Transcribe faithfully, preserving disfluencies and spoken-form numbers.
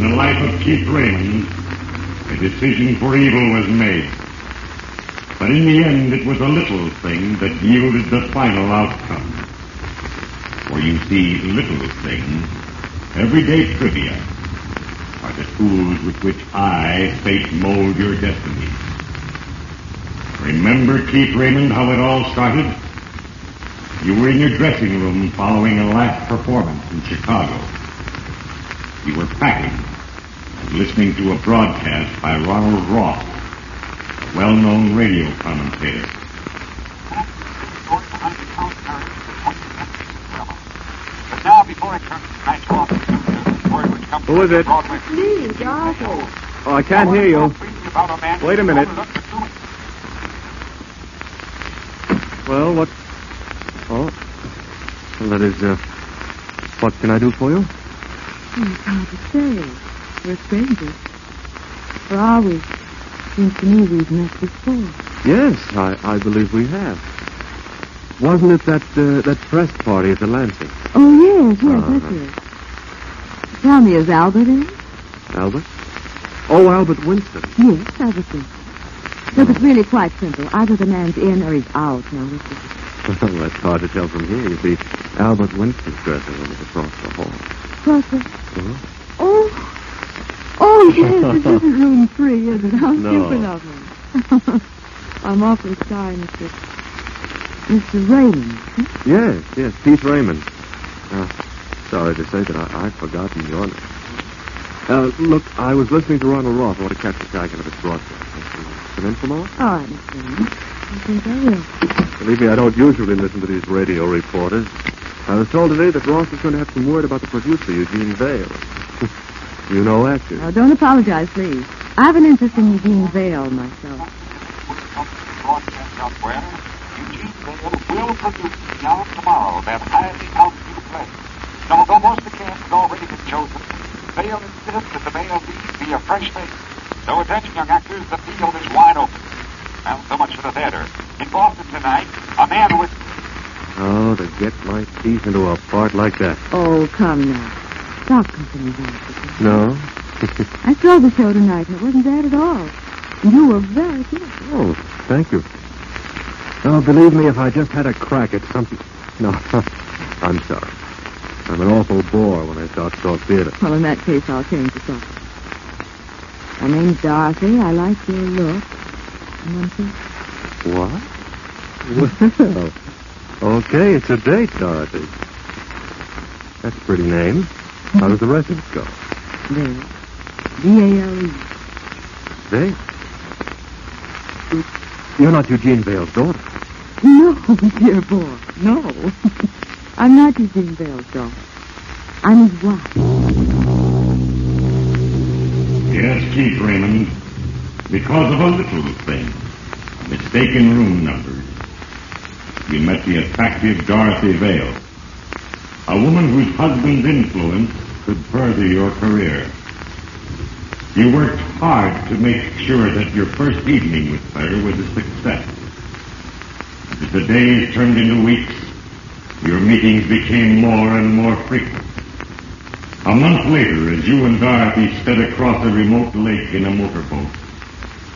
In the life of Keith Raymond, a decision for evil was made. But in the end, it was a little thing that yielded the final outcome. For you see, little things, everyday trivia, are the tools with which I, fate, mold your destiny. Remember, Keith Raymond, how it all started? You were in your dressing room following a last performance in Chicago. You were packing and listening to a broadcast by Ronald Ross, a well-known radio commentator. But now, before I turn to tonight's office, word which comes Who is it? It's me, Dorothy. Oh, I can't hear you. Wait a minute. Well, what... Oh, well, that is, uh... what can I do for you? Oh, it's hard to say. We're strangers. Or are we? Seems to me we've met before. Yes, I, I believe we have. Wasn't it that, uh, that press party at the Lansing? Oh, yes, yes, Uh-huh. that's it. Tell me, is Albert in? Albert? Oh, Albert Winston. Yes, Albert Winston. Look, it's really quite simple. Either the man's in or he's out. Now, which is it? Well, that's hard to tell from here. You see, Albert Winston's dressing room is across the hall. Cross it. Uh-huh. Oh, oh, yes, this isn't room three, is it? How No. stupid of me. I'm awfully sorry, Mister Mister Raymond. Hmm? Yes, yes, Keith Raymond. Uh, sorry to say that I, I've forgotten your name. Uh, look, I was listening to Ronald Roth. I want to catch the second of his broadcast. Come in for a moment? All right, Mister Raymond. I think I will. Believe me, I don't usually listen to these radio reporters. I was told today that Ross is going to have some word about the producer, Eugene Vale. You know that, too. Now, don't apologize, please. I have an interest in Eugene Vale myself. Broadcast elsewhere. Eugene Vale will produce now tomorrow that highly outviewed play. And although most of the cast has already been chosen, Vale insists that the male lead be a fresh face. So attention, young actors, the field is wide open. Well, so much for the theater. In Boston tonight, a man with... Oh, to get my teeth into a part like that. Oh, come now. Stop company that. No? I saw the show tonight, and it wasn't bad at all. You were very good. Oh, thank you. Oh, believe me, if I just had a crack at something... No, I'm sorry. I'm an awful bore when I start to talk theater. Well, in that case, I'll change the subject. My name's Dorothy. I like your look. And one thing. What? Well, okay, it's a date, Dorothy. That's a pretty name. How does the rest of it go? Vale. V A L E. Vale? You're not Eugene Vale's daughter. No, dear boy. No. I'm not Eugene Vale's daughter. I'm his wife. Yes, Keith Raymond, because of a little thing, a mistaken room numbers, you met the attractive Dorothy Vale, a woman whose husband's influence could further your career. You worked hard to make sure that your first evening with her was a success. As the days turned into weeks, your meetings became more and more frequent. A month later, as you and Dorothy sped across a remote lake in a motorboat,